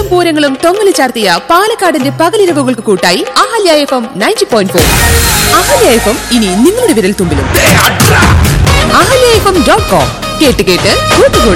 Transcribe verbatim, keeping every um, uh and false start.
ഈണം പൂരങ്ങളും തൊങ്ങലു ചാർത്തിയ പാലക്കാടിന്റെ പകലിരവുകൾക്ക് കൂട്ടായി Ahalya F M ninety point four. Ahalya F M ഇനി നിങ്ങളുടെ വിരൽ തുമ്പിലും. Ahalya F M dot com കേട്ട് കേട്ട് കൂട്ടുകൂടി.